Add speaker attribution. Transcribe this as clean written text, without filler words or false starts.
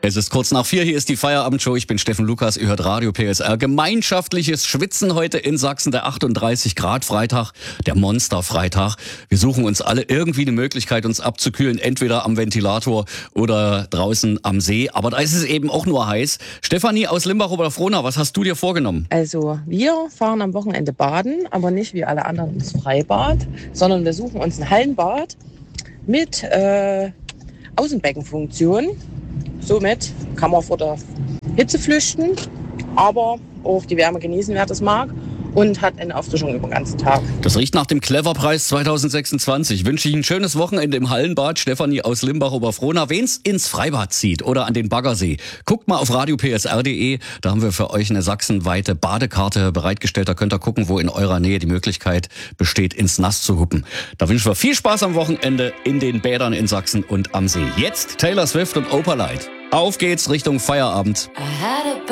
Speaker 1: Es ist kurz nach 4, hier ist die Feierabendshow. Ich bin Steffen Lukas, ihr hört Radio PSR. Gemeinschaftliches Schwitzen heute in Sachsen, der 38 Grad Freitag, der Monsterfreitag. Wir suchen uns alle irgendwie eine Möglichkeit, uns abzukühlen, entweder am Ventilator oder draußen am See. Aber da ist es eben auch nur heiß. Stefanie aus Limbach-Oberfrohna, was hast du dir vorgenommen?
Speaker 2: Also wir fahren am Wochenende baden, aber nicht wie alle anderen ins Freibad, sondern wir suchen uns ein Hallenbad mit Außenbeckenfunktion. Somit kann man vor der Hitze flüchten, aber auch die Wärme genießen, wer das mag, und hat eine Auffrischung über den ganzen Tag.
Speaker 1: Das riecht nach dem Clever-Preis 2026. Wünsche ich ein schönes Wochenende im Hallenbad. Stefanie aus Limbach-Oberfrohna. Wen's ins Freibad zieht oder an den Baggersee, guckt mal auf radiopsr.de. Da haben wir für euch eine sachsenweite Badekarte bereitgestellt. Da könnt ihr gucken, wo in eurer Nähe die Möglichkeit besteht, ins Nass zu huppen. Da wünschen wir viel Spaß am Wochenende in den Bädern in Sachsen und am See. Jetzt Taylor Swift und Opalite. Auf geht's Richtung Feierabend.